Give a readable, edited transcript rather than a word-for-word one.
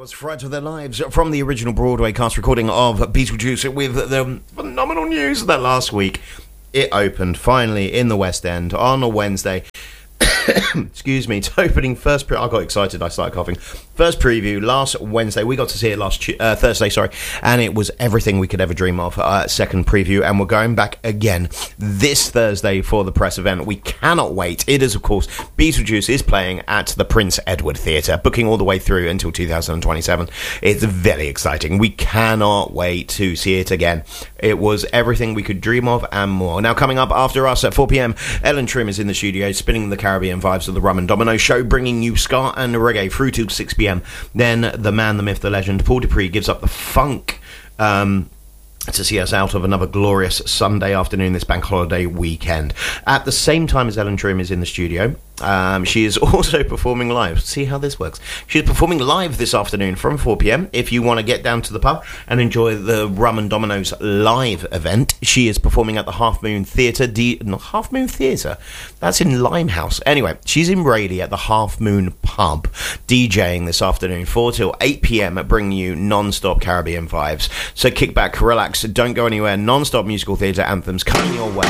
Was Fright of Their Lives from the original Broadway cast recording of Beetlejuice, with the phenomenal news that last week it opened finally in the West End on a Wednesday. Excuse me, it's opening first. I got excited, I started coughing. First preview last Wednesday. We got to see it last Thursday, and it was everything we could ever dream of. Second preview, and we're going back again this Thursday for the press event. We cannot wait. It is, of course, Beetlejuice is playing at the Prince Edward Theatre, booking all the way through until 2027. It's very exciting. We cannot wait to see it again. It was everything we could dream of and more. Now, coming up after us at 4 p.m, Ellen Trim is in the studio, spinning the Caribbean vibes of the Rum and Domino show, bringing you ska and reggae through till 6 p.m. Then the man, the myth, the legend, Paul Dupree gives up the funk to see us out of another glorious Sunday afternoon this bank holiday weekend. At the same time as Ellen Trim is in the studio, she is also performing live. See how this works. She's performing live this afternoon from 4 p.m. If you want to get down to the pub and enjoy the Rum and Domino's live event, she is performing at the Half Moon Theatre. Half Moon Theatre? That's in Limehouse. Anyway, she's in Brady at the Half Moon Pub, DJing this afternoon, 4 till 8 p.m, bringing you non-stop Caribbean vibes. So kick back, relax, don't go anywhere. Non-stop musical theatre anthems coming your way.